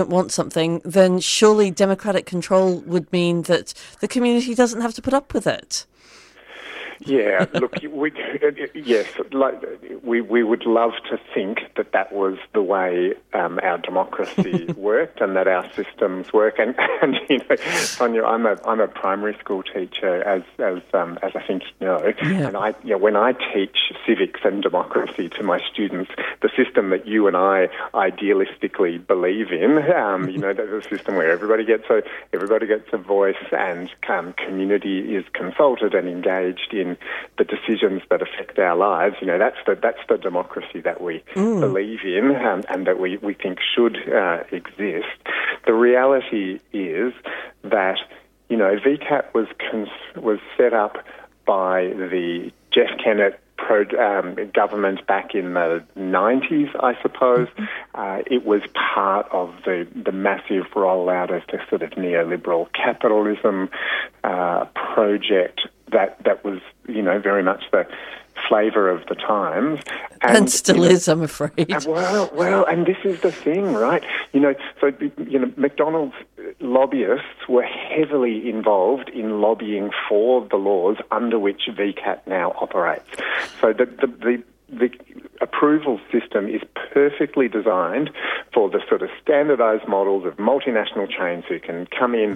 want something, then surely democratic control would mean that the community doesn't have to put up with it. Yeah, look, yes, we would love to think that that was the way our democracy worked and that our systems work. And you know, Sonia, I'm a primary school teacher, as I think you know. Yeah. And when I teach civics and democracy to my students, the system that you and I idealistically believe in, you know, the system where everybody gets a voice and community is consulted and engaged in the decisions that affect our lives. You know, that's the democracy that we believe in and that we think should exist. The reality is that, you know, VCAT was set up by the Jeff Kennett government back in the 90s, I suppose. It was part of the massive rollout of the sort of neoliberal capitalism project that was, you know, very much the flavour of the times. And still is, I'm afraid. Well, and this is the thing, right? You know, so, you know, McDonald's lobbyists were heavily involved in lobbying for the laws under which VCAT now operates. So the approval system is perfectly designed for the sort of standardised models of multinational chains who can come in,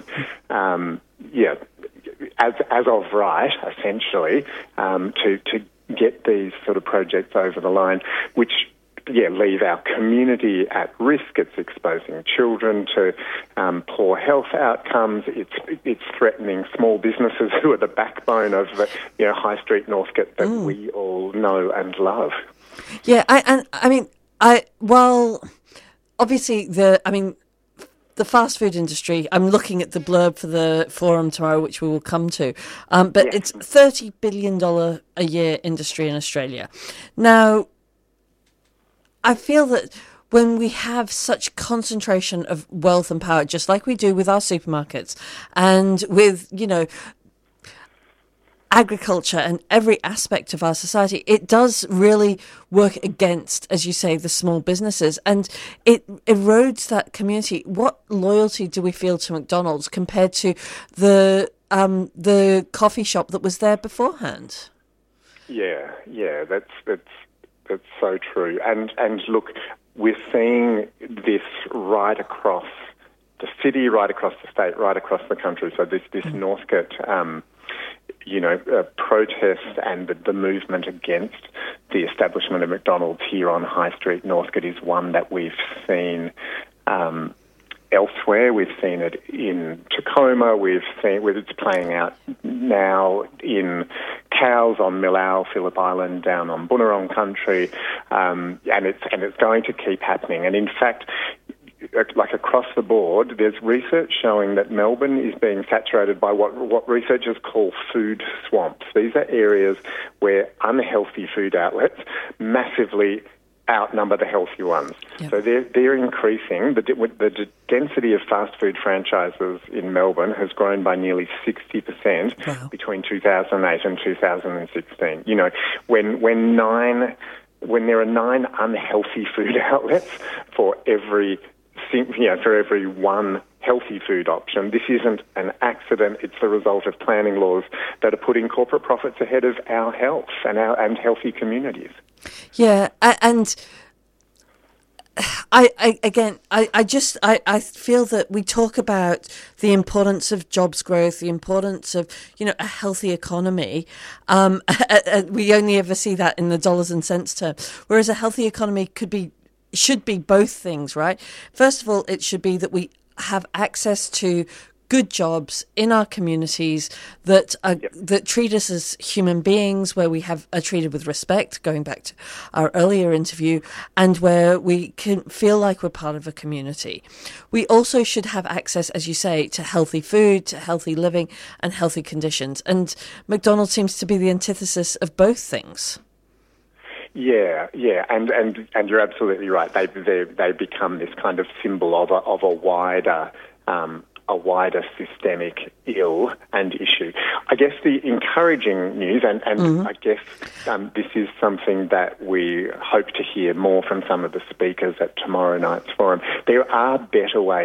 as of right, essentially, to get these sort of projects over the line, which leave our community at risk. It's exposing children to poor health outcomes. It's threatening small businesses who are the backbone of the High Street Northcote that we all know and love. Yeah, obviously the fast food industry, I'm looking at the blurb for the forum tomorrow, which we will come to, but it's $30 billion a year industry in Australia. Now, I feel that when we have such concentration of wealth and power, just like we do with our supermarkets and with, agriculture and every aspect of our society, it does really work against, as you say, the small businesses, and it erodes that community. What loyalty do we feel to McDonald's compared to the coffee shop that was there beforehand? Yeah, that's so true. And look, we're seeing this right across the city, right across the state, right across the country. So this Northcote protest and the movement against the establishment of McDonald's here on High Street Northcote is one that we've seen elsewhere. We've seen it in Tacoma. We've seen it's playing out now in Cowes on Millau, Phillip Island, down on Boonwurrung country, and it's going to keep happening. And in fact, like across the board, there's research showing that Melbourne is being saturated by what researchers call food swamps. These are areas where unhealthy food outlets massively outnumber the healthy ones. Yep. So they're increasing. The density of fast food franchises in Melbourne has grown by nearly 60% between 2008 and 2016. When there are 9 unhealthy food outlets for every one healthy food option, this isn't an accident. It's the result of planning laws that are putting corporate profits ahead of our health and healthy communities. Yeah, and I feel that we talk about the importance of jobs growth, the importance of a healthy economy. We only ever see that in the dollars and cents term, whereas a healthy economy should be both things, right? First of all, it should be that we have access to good jobs in our communities that treat us as human beings, where we are treated with respect, going back to our earlier interview, and where we can feel like we're part of a community. We also should have access, as you say, to healthy food, to healthy living and healthy conditions. And McDonald's seems to be the antithesis of both things. Yeah, and you're absolutely right. They become this kind of symbol of a wider a wider systemic ill and issue. I guess the encouraging news, and I guess this is something that we hope to hear more from some of the speakers at tomorrow night's forum, there are better ways